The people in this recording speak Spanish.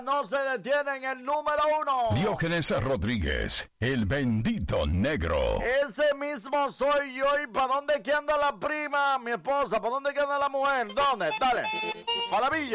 No se detiene en el número 1. Diógenes Rodríguez, el bendito negro. Ese mismo soy yo. ¿Y para dónde que anda la prima? Mi esposa, ¿para dónde que anda la mujer? ¿Dónde? Dale. Para la villa.